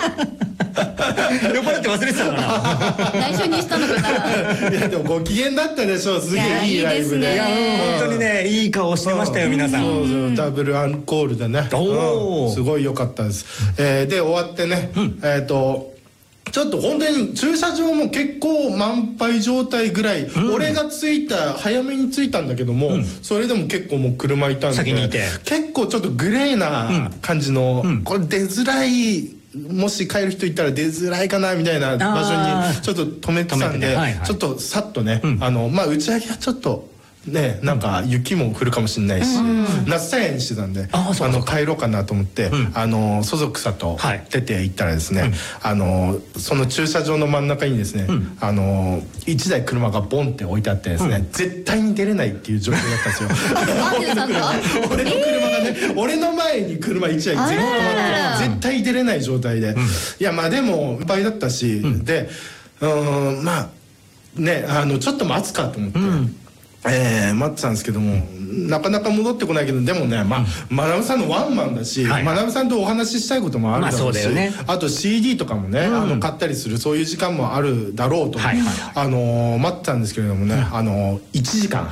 酔っ払って忘れてたのかな。 内緒にしたのかな。 いやでもご機嫌だったでしょ。すげえいいライブで。 いや本当にねいい顔してましたよ皆さん。 そうそうダブルアンコールでね。すごい良かったです。で終わってねちょっと本当に駐車場も結構満杯状態ぐらい、俺が着いた早めに着いたんだけども、それでも結構もう車いたんで先にいて結構ちょっとグレーな感じの、これ出づらい、もし帰る人いたら出づらいかなみたいな場所にちょっと止めてたんで、ちょっとさっとね、まあ打ち上げはちょっとね、なんか雪も降るかもしれないし、夏タイヤにしてたんで帰ろうかなと思ってそぞくさと出て行ったらですね、その駐車場の真ん中にですね1台車がボンって置いてあってですね、絶対に出れないっていう状況だったんですよ。俺の車がね、俺の前に車1台全部止まって絶対出れない状態で、いやまあでもいっぱいだったし、でまあねちょっと待つかと思って。待ってたんですけどもなかなか戻ってこないけど、でもね学さんのワンマンだし、学さんとお話ししたいこともあるだろうし、あと CD とかもね買ったりするそういう時間もあるだろうと待ってたんですけれどもね1時間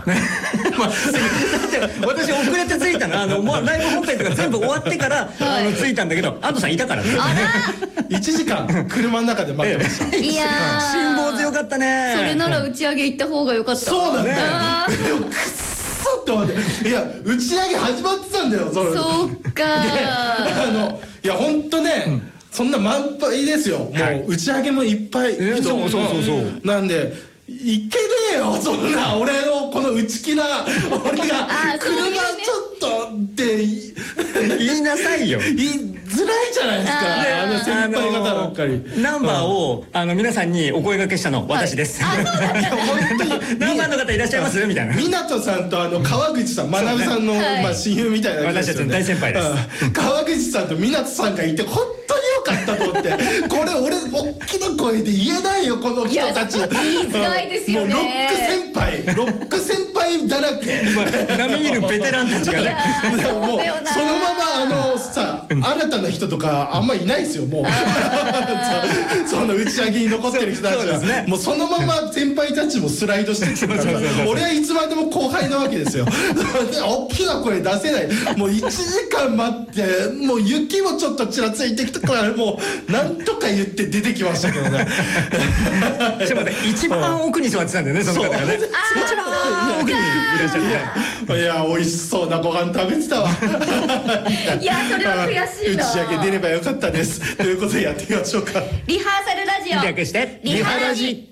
私遅れて着いたのもうライブ本編とか全部終わってから着いたんだけど、安藤さんいたからね。 1時間車の中で待ってました。 いや辛抱強かったね。それなら打ち上げ行った方が良かった。 そうなんだよ。くっそって思って、いや打ち上げ始まってたんだよ。 そうか。 いや本当ね、そんな満杯ですよ。もう打ち上げもいっぱい人なんでいけねえよそんな。俺のこの内気な俺が車ちょっとって言いなさいよ。 言いづらいじゃないですか。先輩方ばっかり。 ナンバーを皆さんにお声掛けしたの私です。 本当にナンバーの方いらっしゃいますみたいな。 湊さんと川口さん、学さんの親友みたいな。 私たちの大先輩です。 川口さんと湊さんがいて本当に良かったと思って、これ俺大きな声で言えないよこの人たち。 言いづらいですよね。 もうロック先輩だらけ。 並みいるベテランたちがね。 もうそのままさ新たな人とかあんまいないですよもう。その打ち上げに残ってる人たちはもうそのまま先輩たちもスライドしてきてるから、俺はいつまでも後輩なわけですよ。大きな声出せない。もう1時間待ってもう雪もちょっとちらついてきたからもうなんとか言って出てきましたけどね。 ちょっと待って、一番奥に座ってたんだよねその方がね。一番奥にいらっしゃる。 いや美味しそうなご飯食べてたわ。 いやそれは悔しいな。 打ち上げ出ればよかったです。ということでやってみましょうか。 リハーサルラジオ略してリハラジ。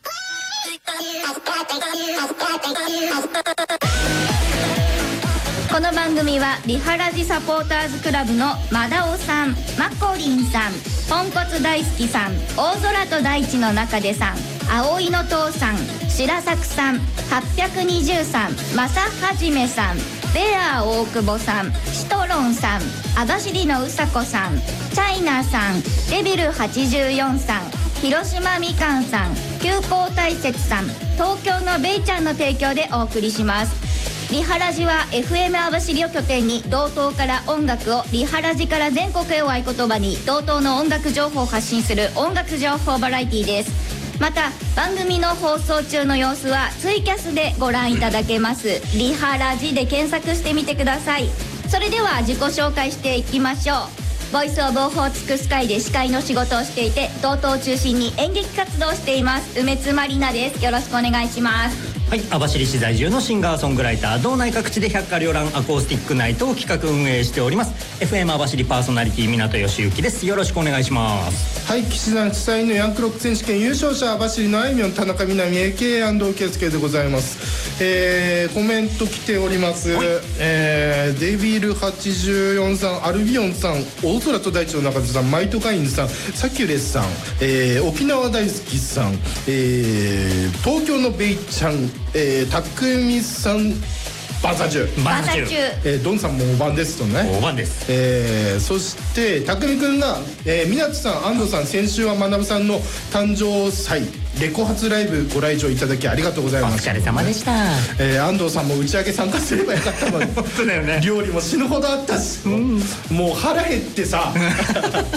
この番組はリハラジサポーターズクラブのマダオさん、マコリンさん、ポンコツ大好きさん、大空と大地の中でさん、葵の父さん、白作さん、820さん、正はじめさん、ベアー大久保さん、シトロンさん、網走のうさこさん、チャイナさん、デビル84さん、広島みかんさん、急行大雪さん、東京のベイちゃんの提供でお送りします。リハラジは FM 網走を拠点に道東から音楽を、リハラジから全国へを合言葉に道東の音楽情報を発信する音楽情報バラエティです。また番組の放送中の様子はツイキャスでご覧いただけます。リハラジで検索してみてください。それでは自己紹介していきましょう。ボイスオブオホーツクスカイで司会の仕事をしていて、道東を中心に演劇活動をしています梅津まりなです。よろしくお願いします。 はい、網走市在住のシンガーソングライター、道内各地で百花繚乱アコースティックナイトを企画運営しております FM 網走パーソナリティ港義行です。よろしくお願いします。 はい、騎士団主催のヤンクロック選手権優勝者網走のあいみょん、田中みなみ AK 安藤圭介でございます。コメント来ております。デビル84さん、アルビオンさん、大空と大地の中でさん、マイトカインさん、サキュレスさん、沖縄大好きさん、東京のベイちゃん、たくみさん、バンサジュバンサジュ、 ドンさんもおばんですとね。 おばんです。 そしてたくみくんが、湊さん、安藤さん、先週は学さんの誕生祭レコ発ライブご来場いただきありがとうございます。 お疲れ様でした。 安藤さんも打ち上げ参加すればよかったのに。 本当だよね。 料理も死ぬほどあったし、もう腹減ってさ